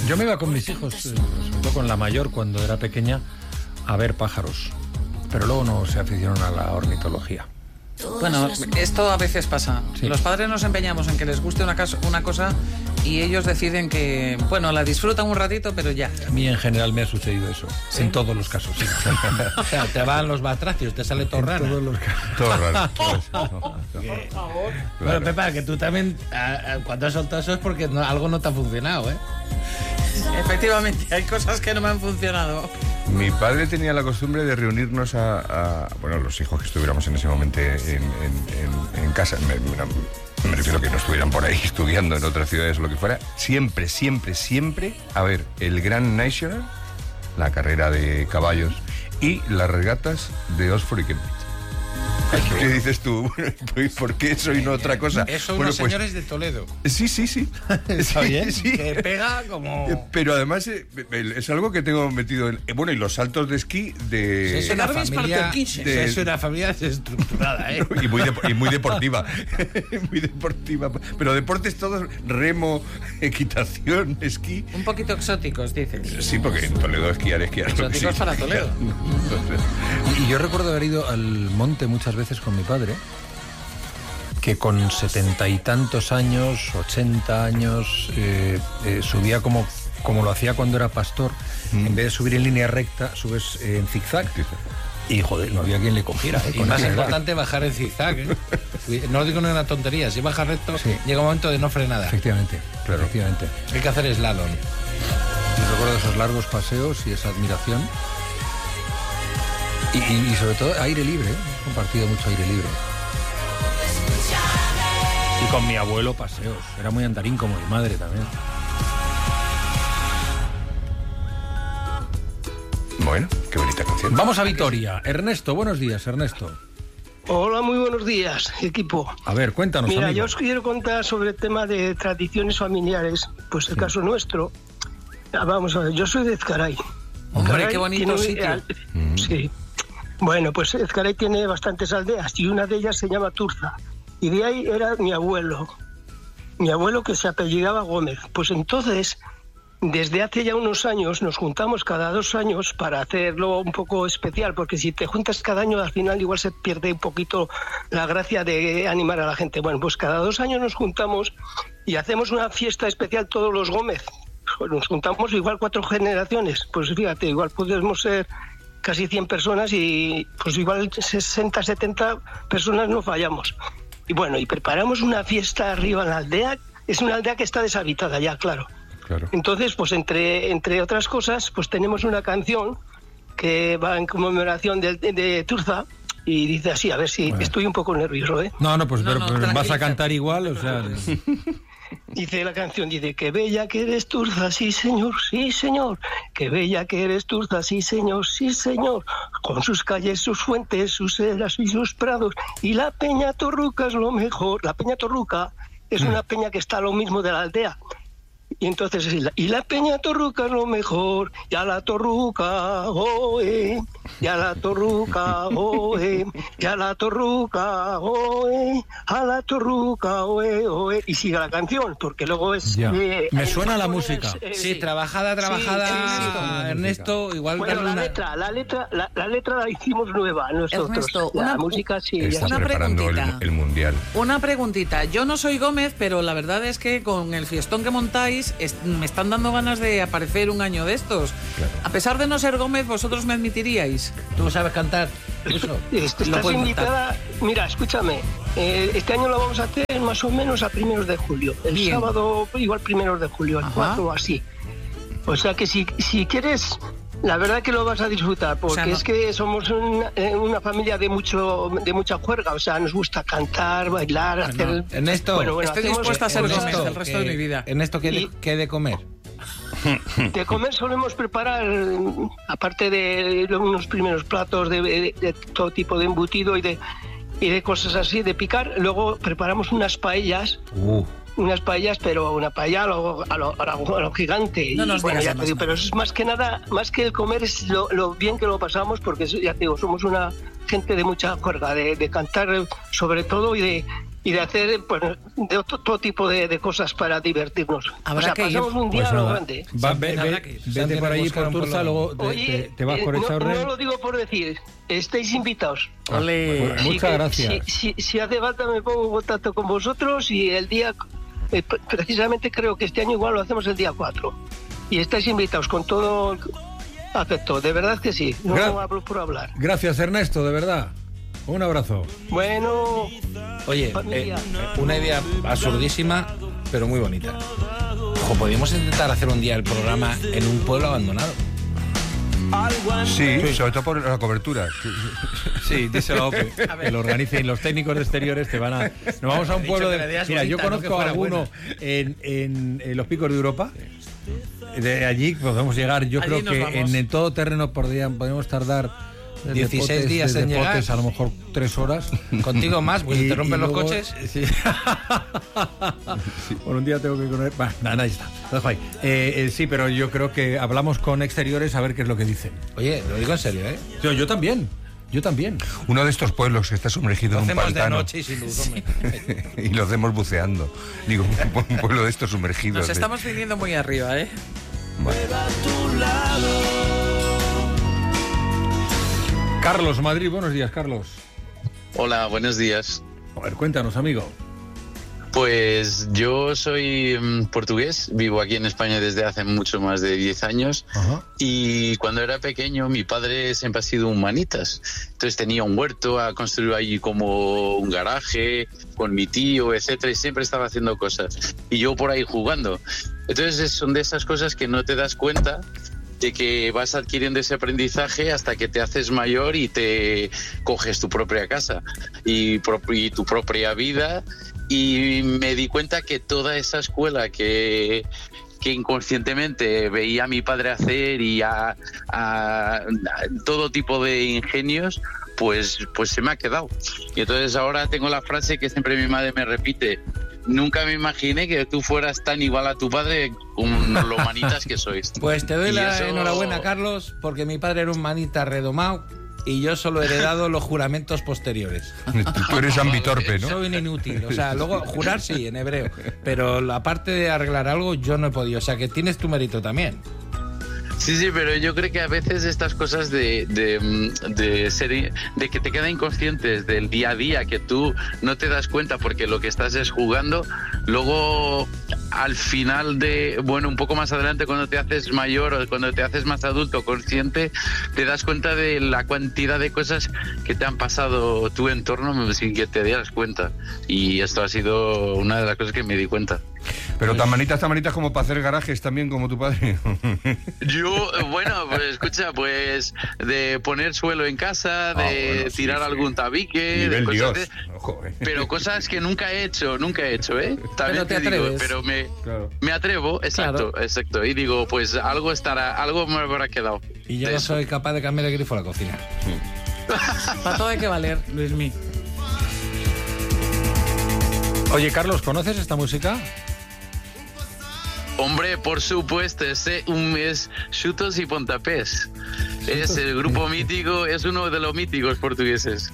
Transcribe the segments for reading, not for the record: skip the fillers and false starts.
Yo me iba con mis hijos, sobre todo con la mayor, cuando era pequeña, a ver pájaros. Pero luego no se aficionaron a la ornitología. Bueno, esto a veces pasa. Sí. Los padres nos empeñamos en que les guste una cosa y ellos deciden que, bueno, la disfrutan un ratito, pero ya. A mí en general me ha sucedido eso. ¿Sí? En todos los casos, sí. O sea, te van los batracios, te sale todo raro. En todos los casos. Todo raro. Por favor. Bueno, Pepa, que tú también, cuando has soltado eso es porque algo no te ha funcionado, ¿eh? Efectivamente, hay cosas que no me han funcionado. Mi padre tenía la costumbre de reunirnos bueno, los hijos que estuviéramos en ese momento en casa. Me refiero a que no estuvieran por ahí estudiando en otras ciudades o lo que fuera. Siempre, siempre, siempre a ver el Grand National, la carrera de caballos, y las regatas de Oxford y Cambridge. ¿Qué dices tú? ¿Por qué eso y no otra cosa? Eso Bueno, unos señores de Toledo. Sí. Está bien, Sí. que pega como... Pero además es algo que tengo metido en... Bueno, y los saltos de esquí de... Es una familia, es una familia desestructurada, ¿eh? Y muy deportiva. Muy deportiva. Pero deportes todos, remo, equitación, esquí. Un poquito exóticos, dices. Sí, porque en Toledo esquiar. Exóticos Sí. para Toledo. Entonces, Y yo recuerdo haber ido al monte muchas veces con mi padre, que con 70 y tantos años, 80 años, subía como lo hacía cuando era pastor. En vez de subir en línea recta, subes en zigzag. Y joder, no había quien le cogiera. Y más importante bajar en zigzag, ¿eh? No lo digo en una tontería, si bajas recto, sí, llega un momento de no frenada. Efectivamente, claro. Efectivamente. Hay que hacer slalom. Yo recuerdo esos largos paseos y esa admiración. Y sobre todo aire libre, ¿eh? He compartido mucho aire libre. Y con mi abuelo paseos. Era muy andarín como mi madre también. bueno, qué bonita canción. Vamos a Vitoria. Ernesto, buenos días, Ernesto. Hola, muy buenos días, equipo. A ver, cuéntanos, Mira, amigo. yo os quiero contar sobre el tema de tradiciones familiares. Pues el caso nuestro. Vamos a ver, yo soy de Ezcaray. Hombre, Ezcaray qué bonito tiene, sitio. Sí. Bueno, pues Ezcaray tiene bastantes aldeas y una de ellas se llama Turza. Y de ahí era mi abuelo que se apellidaba Gómez. Pues entonces, desde hace ya unos años, nos juntamos cada 2 años para hacerlo un poco especial, porque si te juntas cada año, al final igual se pierde un poquito la gracia de animar a la gente. Bueno, pues cada 2 años nos juntamos y hacemos una fiesta especial todos los Gómez. Pues nos juntamos igual 4 generaciones. Pues fíjate, igual podemos ser casi 100 personas y pues igual 60, 70 personas no fallamos. Y bueno, y preparamos una fiesta arriba en la aldea. Es una aldea que está deshabitada ya, claro. Entonces, pues entre otras cosas, pues tenemos una canción que va en conmemoración de Turza y dice así, a ver si estoy un poco nervioso, ¿eh? No, pues pero vas a cantar igual, o sea... Dice la canción, dice, qué bella que eres Turza, sí señor, qué bella que eres Turza, sí señor, con sus calles, sus fuentes, sus eras y sus prados, y la Peña Torruca es lo mejor. La Peña Torruca es una peña que está a lo mismo de la aldea. Y entonces, y la Peña Torruca es lo mejor, y a la Torruca, oe, y a la Torruca, oe, y a la Torruca, oe, a la Torruca, oe, oe. Y sigue la canción, porque luego es... me suena la música. Sí, trabajada, sí. Ernesto, igual... Bueno, la letra la hicimos nueva nosotros. Ernesto, la música sí. Está Una preparando preguntita. el mundial. Una preguntita. Yo no soy Gómez, pero la verdad es que con el fiestón que montáis me están dando ganas de aparecer un año de estos. Claro. A pesar de no ser Gómez, ¿vosotros me admitiríais? ¿Tú sabes cantar? Eso. Estás invitada. Mira, escúchame. Este año lo vamos a hacer más o menos a 1 de julio. El sábado, igual 1 de julio, el 4 o así. O sea que si quieres, la verdad que lo vas a disfrutar, porque es que somos una familia de mucha juerga. O sea, nos gusta cantar, bailar, hacer... Ernesto, estoy dispuesta a ser Gómez el resto de mi vida. Ernesto, ¿qué de comer? De comer solemos preparar, aparte de unos primeros platos de todo tipo de embutido y de cosas así, de picar, luego preparamos unas paellas. Unas paellas, pero una paella a lo gigante. No nos bueno, digas ya te digo, pero es más que nada, más que el comer, es lo bien que lo pasamos, porque ya te digo, somos una gente de mucha juerga, de cantar sobre todo y y de hacer pues, de todo tipo de cosas para divertirnos. Habrá que ir. pasamos un día Pues a lo nada. grande. Vete por allí por Turza, luego Oye, te vas por no Echaurren. lo digo por decir, estáis invitados. Ole. Pues muchas gracias. Si hace falta me pongo en contacto con vosotros y el día, precisamente creo que este año igual lo hacemos el día 4. Y estáis invitados con todo afecto, de verdad que sí, no hablo por hablar. Gracias, Ernesto, de verdad. Un abrazo. Bueno, Oye, una idea absurdísima, pero muy bonita. Ojo, podríamos intentar hacer un día el programa en un pueblo abandonado. Sí, sobre todo por la cobertura. Sí, díselo a Ope, que lo organicen. Los técnicos de exteriores te van a... Nos vamos a un pueblo de... Mira, yo conozco a alguno en los Picos de Europa. De allí podemos llegar, yo Allí creo que en todo terreno podríamos tardar 16 días en llegar. A lo mejor 3 horas. Contigo más, pues te rompen los luego, coches. Sí. Bueno, un día tengo que comer... Nada, ahí está. Lo dejo ahí. Sí, pero yo creo que hablamos con exteriores a ver qué es lo que dicen. Oye, lo digo en serio, ¿eh? Yo también. Uno de estos pueblos que está sumergido Lo en un hacemos de pantano. noche y sin luz, hombre. Y lo hacemos buceando. Digo, un pueblo de estos sumergidos. Nos estamos viniendo muy arriba, ¿eh? Carlos, Madrid, buenos días, Carlos. Hola, buenos días. A ver, cuéntanos, amigo. Pues yo soy portugués, vivo aquí en España desde hace mucho más de 10 años. Ajá. Y cuando era pequeño mi padre siempre ha sido un manitas. Entonces tenía un huerto, ha construido allí como un garaje con mi tío, etcétera, y siempre estaba haciendo cosas. Y yo por ahí jugando. Entonces son de esas cosas que no te das cuenta de que vas adquiriendo ese aprendizaje hasta que te haces mayor y te coges tu propia casa y tu propia vida. Y me di cuenta que toda esa escuela que inconscientemente veía a mi padre hacer y a todo tipo de ingenios, pues se me ha quedado. Y entonces ahora tengo la frase que siempre mi madre me repite: nunca me imaginé que tú fueras tan igual a tu padre como lo manitas que sois. Pues te doy Y la eso- enhorabuena, Carlos, porque mi padre era un manita redomado y yo solo he heredado los juramentos posteriores. Tú eres ambitorpe, ¿no? Soy un inútil. O sea, luego jurar sí, en hebreo. Pero la parte de arreglar algo yo no he podido. O sea, que tienes tu mérito también. Sí, pero yo creo que a veces estas cosas de que te quedan inconscientes del día a día, que tú no te das cuenta porque lo que estás es jugando, luego al final un poco más adelante, cuando te haces mayor o cuando te haces más adulto, consciente, te das cuenta de la cantidad de cosas que te han pasado tu entorno sin que te dieras cuenta. Y esto ha sido una de las cosas que me di cuenta. Pero tan manitas como para hacer garajes también como tu padre. Yo, pues escucha, pues de poner suelo en casa, de tirar algún tabique, Nivel de cosas Dios. de- Ojo, pero cosas que nunca he hecho, ¿eh? También Pero te te digo, atreves. pero Claro. me atrevo, exacto. Y digo, pues algo me habrá quedado. Y yo de no eso. soy capaz de cambiar el grifo a la cocina. Para todo hay que valer, Luismi. Oye, Carlos, ¿conoces esta música? Hombre, por supuesto, es Chutos y Pontapés. Es el grupo mítico, es uno de los míticos portugueses.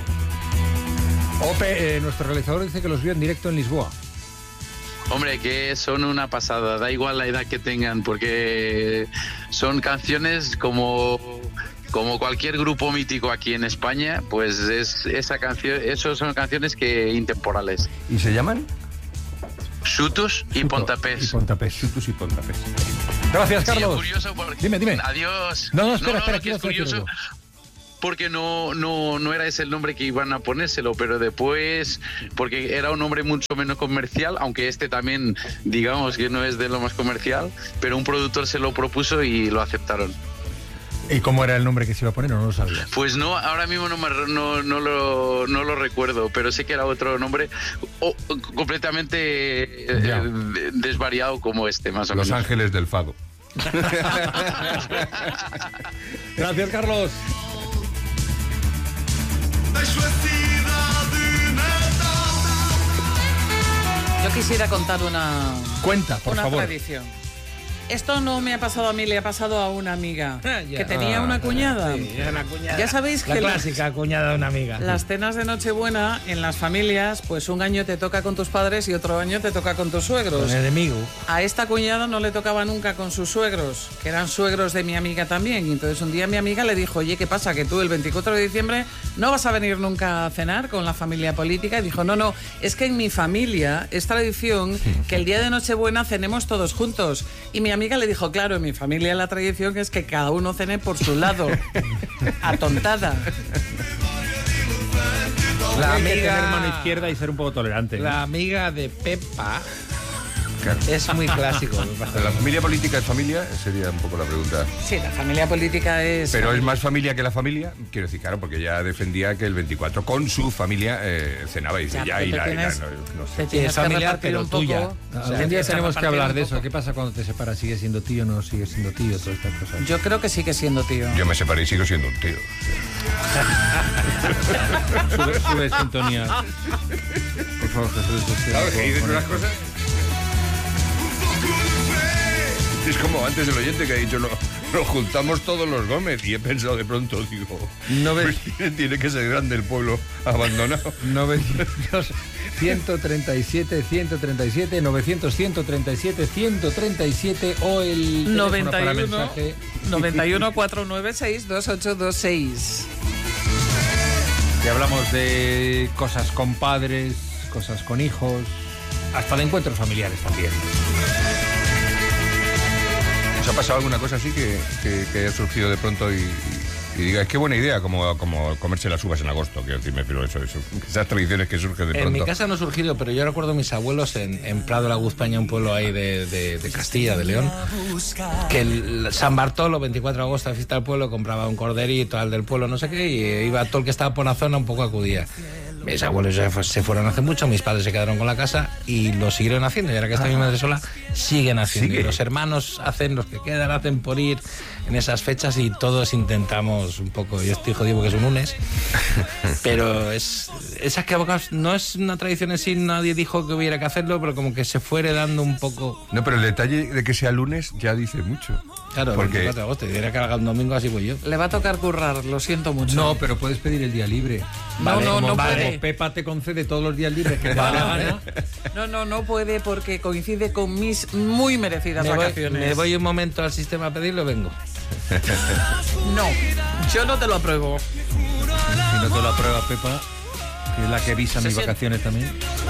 Ope, nuestro realizador dice que los vio en directo en Lisboa. Hombre, que son una pasada, da igual la edad que tengan, porque son canciones como cualquier grupo mítico aquí en España, pues esos son canciones que intemporales. ¿Y se llaman? Chutos y Pontapés. Chutos y Pontapés. Gracias, Sí, es Carlos. curioso porque... Dime. Adiós. No, espera, que quiero es decir curioso algo. porque no era ese el nombre que iban a ponérselo, pero después, porque era un nombre mucho menos comercial, aunque este también, digamos que no es de lo más comercial, pero un productor se lo propuso y lo aceptaron. ¿Y cómo era el nombre que se iba a poner o no lo sabías? Pues no, ahora mismo no lo recuerdo, pero sé que era otro nombre completamente Ya. desvariado como este, más o Los menos. Ángeles del Fado. Gracias, Carlos. Yo quisiera contar una Cuenta, por favor. tradición. Esto no me ha pasado a mí, le ha pasado a una amiga Ya. que tenía una cuñada. Sí, era una cuñada. Ya sabéis la que clásica cuñada de una amiga. las cenas de Nochebuena en las familias, pues un año te toca con tus padres y otro año te toca con tus suegros. Con el enemigo. A esta cuñada no le tocaba nunca con sus suegros, que eran suegros de mi amiga también. Y entonces un día mi amiga le dijo, oye, ¿qué pasa? Que tú el 24 de diciembre no vas a venir nunca a cenar con la familia política. Y dijo, no, es que en mi familia es tradición que el día de Nochebuena cenemos todos juntos. Y mi amiga le dijo, claro, en mi familia la tradición es que cada uno cene por su lado. Atontada. La Hay que tener amiga, mano izquierda y ser un poco tolerante. la amiga de Pepa Claro. es muy clásico. Pero la familia política es familia, sería un poco la pregunta. Sí, la familia política es... Pero es más familia que la familia, quiero decir, claro, porque ella defendía que el 24 con su familia cenaba y dice, Ya, pero te tienes- no te sé. tienes es que familiar, repartir pero un poco. tuya. Algún día esa tenemos que repartir hablar un de eso. poco. ¿Qué pasa cuando te separas? ¿Sigues siendo tío o no sigues siendo tío? Todas estas cosas. Yo creo que sigue siendo tío. Yo me separé y sigo siendo un tío. Sube sintonía. Por favor, Jesús. ¿Sabes que dices unas cosas? Es como antes el oyente que ha dicho, nos juntamos todos los Gómez. Y he pensado de pronto, digo, No ves- tiene que ser grande el pueblo abandonado. 900, 137, 137, 900, 137, 137 o el teléfono para 91 mensaje. 91 496 2826. Y hablamos de cosas con padres, cosas con hijos, hasta de encuentros familiares también. ¿Os ha pasado alguna cosa así que haya surgido de pronto y digáis, qué buena idea, como comerse las uvas en agosto? Quiero decir, me refiero a eso. Esas tradiciones que surgen de pronto. En mi casa no ha surgido, pero yo recuerdo a mis abuelos en Prado de la Guzpaña, un pueblo ahí de Castilla, de León, que el San Bartolo, 24 de agosto, la fiesta del pueblo, compraba un corderito al del pueblo, no sé qué, y iba todo el que estaba por la zona un poco acudía. Mis abuelos ya se fueron hace mucho, mis padres se quedaron con la casa y lo siguieron haciendo, y ahora que está mi madre sola, siguen haciendo. ¿Sigue? Y los hermanos hacen, los que quedan hacen por ir en esas fechas y todos intentamos un poco, yo estoy jodido porque es un lunes, pero esas que no es una tradición en sí, nadie dijo que hubiera que hacerlo, pero como que se fuere dando un poco. No, pero el detalle de que sea lunes ya dice mucho. Claro, el Porque 24 de agosto, y diría que haga un domingo, así voy yo. Le va a tocar currar, lo siento mucho. No, pero puedes pedir el día libre. No, no como puede. Pepa te concede todos los días libres que te da la gana. No puede porque coincide con mis muy merecidas vacaciones. Me voy un momento al sistema a pedirlo, vengo. No, yo no te lo apruebo. Si no te lo aprueba Pepa, que es la que visa mis siente- vacaciones también.